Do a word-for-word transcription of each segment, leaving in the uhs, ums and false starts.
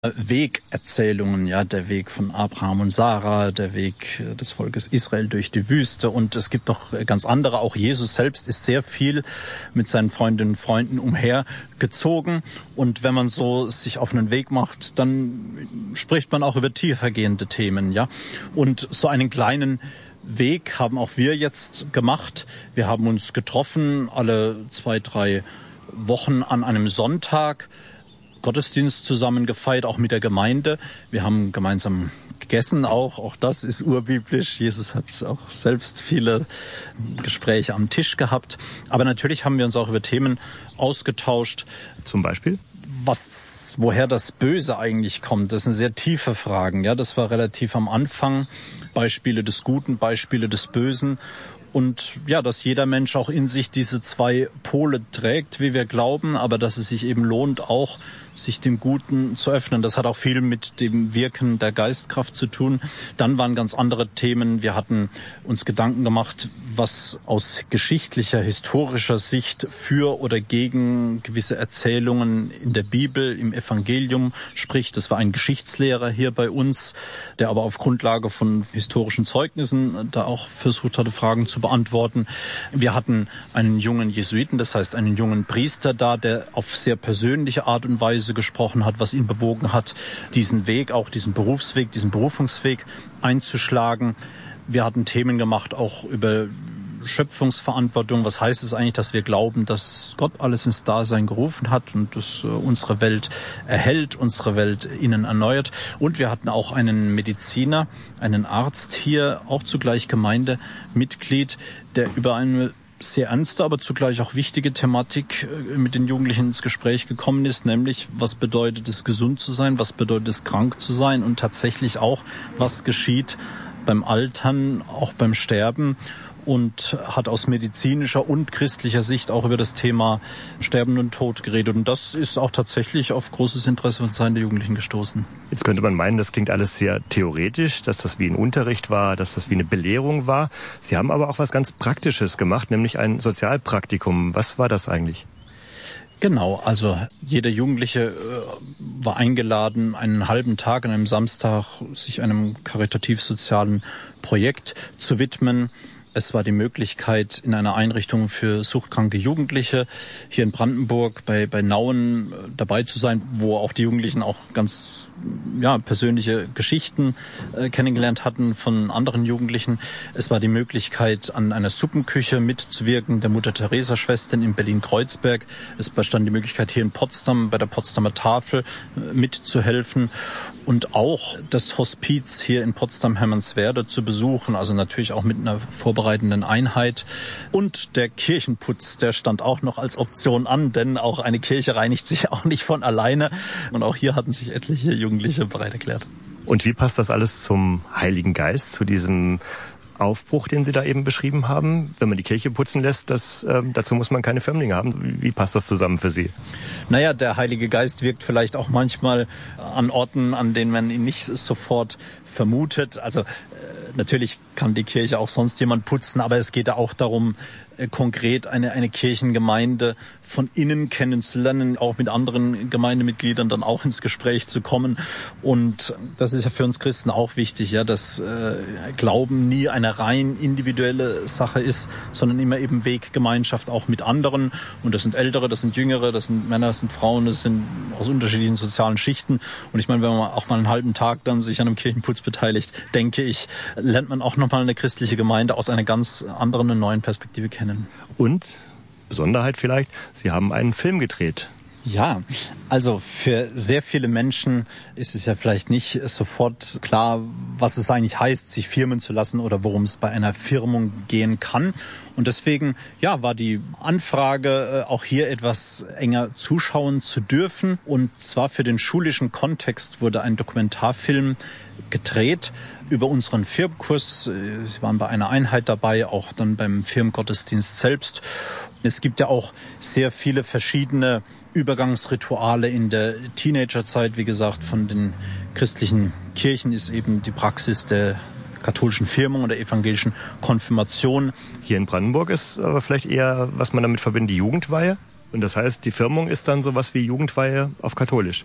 Wegerzählungen, ja, der Weg von Abraham und Sarah, der Weg des Volkes Israel durch die Wüste, und es gibt noch ganz andere. Auch Jesus selbst ist sehr viel mit seinen Freundinnen und Freunden umhergezogen, und wenn man so sich auf einen Weg macht, dann spricht man auch über tiefergehende Themen, ja. Und so einen kleinen Weg haben auch wir jetzt gemacht. Wir haben uns getroffen alle zwei, drei Wochen an einem Sonntag, Gottesdienst zusammen gefeiert, auch mit der Gemeinde. Wir haben gemeinsam gegessen auch. Auch das ist urbiblisch. Jesus hat auch selbst viele Gespräche am Tisch gehabt. Aber natürlich haben wir uns auch über Themen ausgetauscht. Zum Beispiel? Was, woher das Böse eigentlich kommt. Das sind sehr tiefe Fragen. Ja, das war relativ am Anfang. Beispiele des Guten, Beispiele des Bösen. Und ja, dass jeder Mensch auch in sich diese zwei Pole trägt, wie wir glauben, aber dass es sich eben lohnt, auch sich dem Guten zu öffnen. Das hat auch viel mit dem Wirken der Geistkraft zu tun. Dann waren ganz andere Themen. Wir hatten uns Gedanken gemacht, was aus geschichtlicher, historischer Sicht für oder gegen gewisse Erzählungen in der Bibel, im Evangelium spricht. Das war ein Geschichtslehrer hier bei uns, der aber auf Grundlage von historischen Zeugnissen da auch versucht hatte, Fragen zu beantworten. Wir hatten einen jungen Jesuiten, das heißt einen jungen Priester da, der auf sehr persönliche Art und Weise gesprochen hat, was ihn bewogen hat, diesen Weg, auch diesen Berufsweg, diesen Berufungsweg einzuschlagen. Wir hatten Themen gemacht, auch über Schöpfungsverantwortung. Was heißt es eigentlich, dass wir glauben, dass Gott alles ins Dasein gerufen hat und dass äh, unsere Welt erhält, unsere Welt innen erneuert. Und wir hatten auch einen Mediziner, einen Arzt hier, auch zugleich Gemeindemitglied, der über eine sehr ernste, aber zugleich auch wichtige Thematik mit den Jugendlichen ins Gespräch gekommen ist, nämlich was bedeutet es, gesund zu sein, was bedeutet es, krank zu sein, und tatsächlich auch, was geschieht beim Altern, auch beim Sterben, und hat aus medizinischer und christlicher Sicht auch über das Thema Sterben und Tod geredet. Und das ist auch tatsächlich auf großes Interesse von Seiten der Jugendlichen gestoßen. Jetzt könnte man meinen, das klingt alles sehr theoretisch, dass das wie ein Unterricht war, dass das wie eine Belehrung war. Sie haben aber auch was ganz Praktisches gemacht, nämlich ein Sozialpraktikum. Was war das eigentlich? Genau, also jeder Jugendliche äh, war eingeladen, einen halben Tag an einem Samstag sich einem karitativ-sozialen Projekt zu widmen. Es war die Möglichkeit, in einer Einrichtung für suchtkranke Jugendliche hier in Brandenburg bei, bei Nauen dabei zu sein, wo auch die Jugendlichen auch ganz ja, persönliche Geschichten äh, kennengelernt hatten von anderen Jugendlichen. Es war die Möglichkeit, an einer Suppenküche mitzuwirken, der Mutter-Teresa-Schwestern in Berlin-Kreuzberg. Es bestand die Möglichkeit, hier in Potsdam bei der Potsdamer Tafel äh, mitzuhelfen und auch das Hospiz hier in Potsdam-Hermannswerde zu besuchen, also natürlich auch mit einer vorbereitenden Einheit. Und der Kirchenputz, der stand auch noch als Option an, denn auch eine Kirche reinigt sich auch nicht von alleine. Und auch hier hatten sich etliche Jugendliche bereit erklärt. Und wie passt das alles zum Heiligen Geist, zu diesem Aufbruch, den Sie da eben beschrieben haben? Wenn man die Kirche putzen lässt, das, äh, dazu muss man keine Firmlinge haben. Wie passt das zusammen für Sie? Naja, der Heilige Geist wirkt vielleicht auch manchmal an Orten, an denen man ihn nicht sofort vermutet. Also äh, natürlich kann die Kirche auch sonst jemand putzen, aber es geht ja auch darum, äh, konkret eine, eine Kirchengemeinde von innen kennenzulernen, auch mit anderen Gemeindemitgliedern dann auch ins Gespräch zu kommen. Und das ist ja für uns Christen auch wichtig, ja, dass äh, Glauben nie eine rein individuelle Sache ist, sondern immer eben Weggemeinschaft auch mit anderen. Und das sind Ältere, das sind Jüngere, das sind Männer, das sind Frauen, das sind aus unterschiedlichen sozialen Schichten. Und ich meine, wenn man auch mal einen halben Tag dann sich an einem Kirchenputz beteiligt, denke ich, lernt man auch nochmal eine christliche Gemeinde aus einer ganz anderen und neuen Perspektive kennen. Und, Besonderheit vielleicht, Sie haben einen Film gedreht. Ja, also für sehr viele Menschen ist es ja vielleicht nicht sofort klar, was es eigentlich heißt, sich firmen zu lassen oder worum es bei einer Firmung gehen kann. Und deswegen, ja, war die Anfrage, auch hier etwas enger zuschauen zu dürfen. Und zwar für den schulischen Kontext wurde ein Dokumentarfilm gedreht über unseren Firmenkurs. Sie waren bei einer Einheit dabei, auch dann beim Firmengottesdienst selbst. Es gibt ja auch sehr viele verschiedene Übergangsrituale in der Teenagerzeit. Wie gesagt, von den christlichen Kirchen ist eben die Praxis der katholischen Firmung oder evangelischen Konfirmation. Hier in Brandenburg ist aber vielleicht eher, was man damit verbindet, die Jugendweihe. Und das heißt, die Firmung ist dann sowas wie Jugendweihe auf katholisch.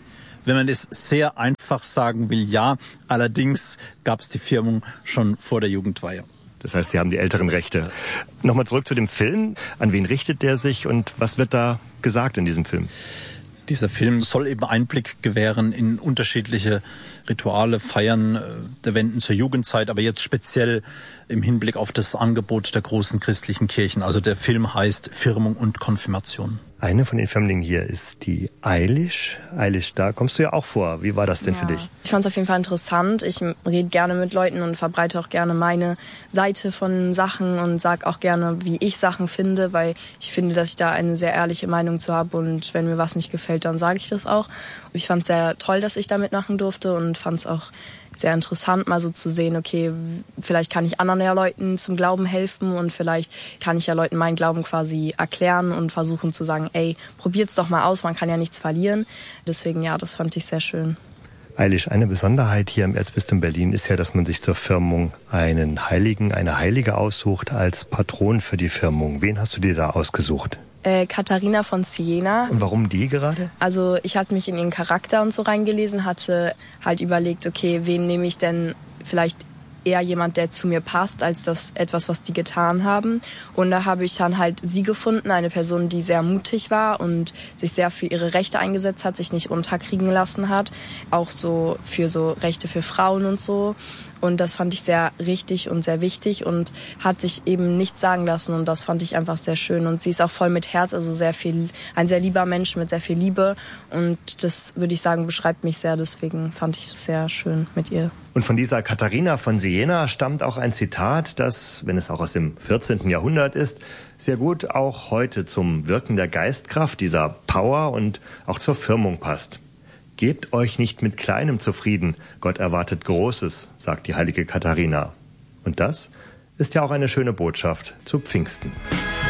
Wenn man es sehr einfach sagen will, ja. Allerdings gab es die Firmung schon vor der Jugendweihe. Das heißt, Sie haben die älteren Rechte. Nochmal zurück zu dem Film. An wen richtet der sich und was wird da gesagt in diesem Film? Dieser Film soll eben Einblick gewähren in unterschiedliche Rituale, Feiern der Wenden zur Jugendzeit, aber jetzt speziell im Hinblick auf das Angebot der großen christlichen Kirchen. Also der Film heißt Firmung und Konfirmation. Eine von den Firmlingen hier ist die Eilish. Eilish, da kommst du ja auch vor. Wie war das denn ja. für dich? Ich fand es auf jeden Fall interessant. Ich rede gerne mit Leuten und verbreite auch gerne meine Seite von Sachen und sage auch gerne, wie ich Sachen finde, weil ich finde, dass ich da eine sehr ehrliche Meinung zu habe und wenn mir was nicht gefällt, dann sage ich das auch. Ich fand es sehr toll, dass ich da mitmachen durfte und fand es auch sehr interessant, mal so zu sehen, okay, vielleicht kann ich anderen ja Leuten zum Glauben helfen und vielleicht kann ich ja Leuten meinen Glauben quasi erklären und versuchen zu sagen, ey, probiert's doch mal aus, man kann ja nichts verlieren. Deswegen, ja, das fand ich sehr schön. Eilish, eine Besonderheit hier im Erzbistum Berlin ist ja, dass man sich zur Firmung einen Heiligen, eine Heilige aussucht als Patron für die Firmung. Wen hast du dir da ausgesucht? Äh, Katharina von Siena. Und warum die gerade? Also ich hatte mich in ihren Charakter und so reingelesen, hatte halt überlegt, okay, wen nehme ich denn vielleicht eher jemand, der zu mir passt, als das etwas, was die getan haben. Und da habe ich dann halt sie gefunden, eine Person, die sehr mutig war und sich sehr für ihre Rechte eingesetzt hat, sich nicht unterkriegen lassen hat. Auch so für so Rechte für Frauen und so. Und das fand ich sehr richtig und sehr wichtig und hat sich eben nichts sagen lassen. Und das fand ich einfach sehr schön. Und sie ist auch voll mit Herz, also sehr viel, ein sehr lieber Mensch mit sehr viel Liebe. Und das, würde ich sagen, beschreibt mich sehr. Deswegen fand ich das sehr schön mit ihr. Und von dieser Katharina von Siena stammt auch ein Zitat, das, wenn es auch aus dem vierzehnten Jahrhundert ist, sehr gut auch heute zum Wirken der Geistkraft, dieser Power und auch zur Firmung passt. Gebt euch nicht mit Kleinem zufrieden, Gott erwartet Großes, sagt die heilige Katharina. Und das ist ja auch eine schöne Botschaft zu Pfingsten.